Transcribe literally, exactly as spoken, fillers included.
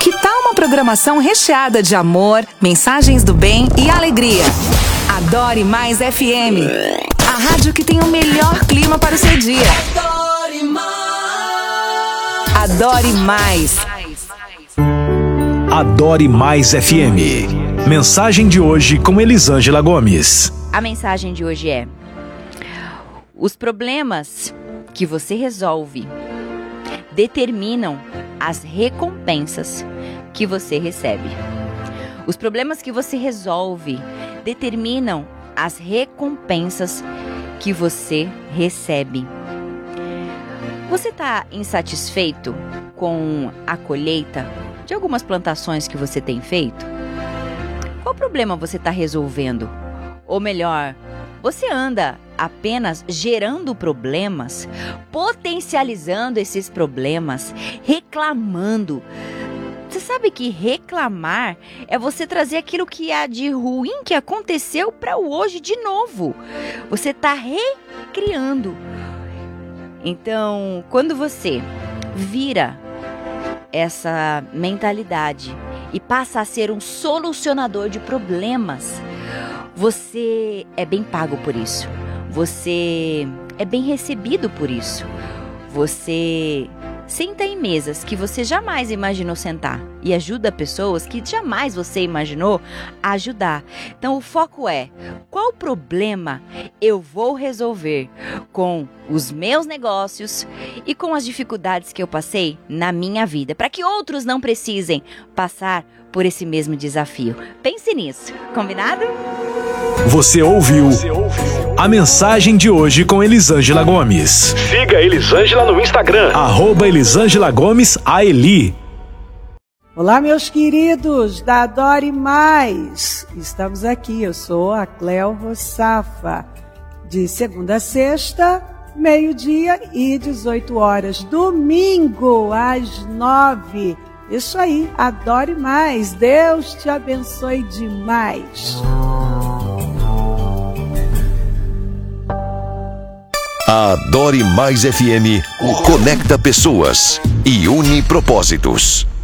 Que tal uma programação recheada de amor, mensagens do bem e alegria? Adore Mais F M, a rádio que tem o melhor clima para o seu dia. Adore Mais. Adore Mais. Adore Mais F M. Mensagem de hoje com Elisângela Gomes. A mensagem de hoje é: os problemas que você resolve determinam as recompensas que você recebe. Os problemas que você resolve determinam as recompensas que você recebe. Você está insatisfeito com a colheita de algumas plantações que você tem feito? Qual problema você está resolvendo? Ou melhor, você anda apenas gerando problemas, potencializando esses problemas, reclamando. Você sabe que reclamar é você trazer aquilo que há de ruim que aconteceu para o hoje de novo. Você está recriando. Então, quando você vira essa mentalidade e passa a ser um solucionador de problemas, você é bem pago por isso. Você é bem recebido por isso. Você senta em mesas que você jamais imaginou sentar e ajuda pessoas que jamais você imaginou ajudar. Então o foco é: qual problema eu vou resolver com os meus negócios e com as dificuldades que eu passei na minha vida, para que outros não precisem passar por esse mesmo desafio. Pense nisso, combinado? Você ouviu a mensagem de hoje com Elisângela Gomes. Siga a Elisângela no Instagram. Arroba Elisângela Gomes A Eli. Olá, meus queridos da Adore Mais. Estamos aqui, eu sou a Cleo Rossafa. De segunda a sexta, meio-dia e dezoito horas. Domingo, às nove. Isso aí, Adore Mais. Deus te abençoe demais. A Adore Mais F M conecta pessoas e une propósitos.